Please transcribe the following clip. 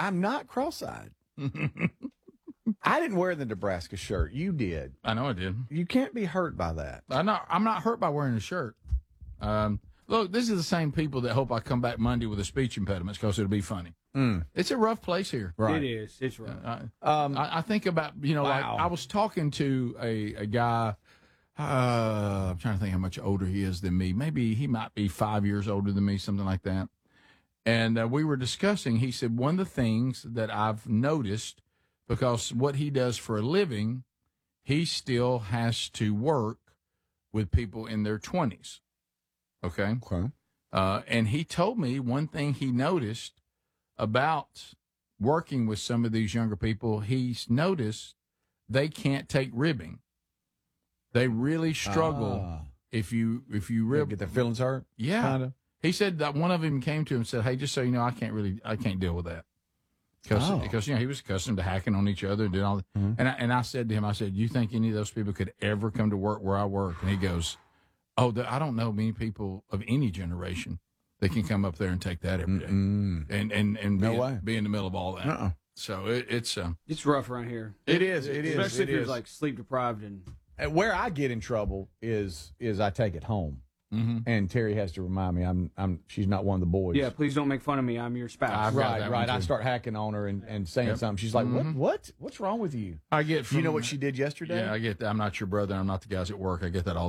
I'm not cross-eyed. I didn't wear the Nebraska shirt. You did. I know I did. You can't be hurt by that. I'm not hurt by wearing a shirt. Look, this is the same people that hope I come back Monday with a speech impediment because it'll be funny. It's a rough place here. Right. It is. It's rough. I think about, like I was talking to a guy, I'm trying to think how much older he is than me. Maybe he might be 5 years older than me, something like that. And we were discussing, he said, one of the things that I've noticed, because what he does for a living, he still has to work with people in their 20s. Okay. And he told me one thing he noticed about working with some of these younger people. He's noticed they can't take ribbing. They really struggle if you rib. Get their feelings hurt. Yeah. Kinda. He said that one of them came to him and said, "Hey, just so you know, I can't deal with that." Because he was accustomed to hacking on each other and doing all that. And I said to him, I said, "You think any of those people could ever come to work where I work?" And he goes, "Oh, I don't know many people of any generation that can come up there and take that every day and be in the middle of all that." So it's rough around here. It is. It is. Especially it if you're is. like sleep deprived and Where I get in trouble is I take it home, and Terry has to remind me she's not one of the boys. yeah. Please don't make fun of me. I'm your spouse. I've got that one Right. I too. start hacking on her and saying something. She's like, "What's wrong with you?" I get. You know what she did yesterday? Yeah, I get that. I'm not your brother. I'm not the guys at work. I get that all